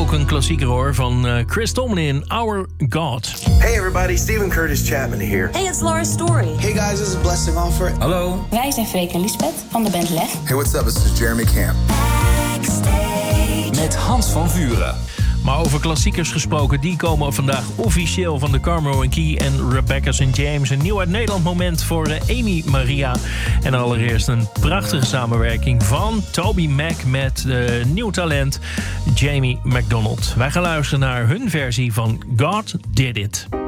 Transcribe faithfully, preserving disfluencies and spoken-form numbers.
ook een klassieker hoor van uh, Chris Tomlin, Our God. Hey everybody, Stephen Curtis Chapman here. Hey, it's Laura Story. Hey guys, this is Blessing Offer. Hallo. Wij zijn Freek en Lisbeth van de band Leg. Hey, what's up? This is Jeremy Camp. Met Hans van Vuren. Maar over klassiekers gesproken, die komen vandaag officieel van de Carmo and Key en Rebecca Saint James. Een nieuw uit Nederland moment voor Amy Maria. En allereerst een prachtige samenwerking van Toby Mac met uh, nieuw talent Jamie McDonald. Wij gaan luisteren naar hun versie van God Did It.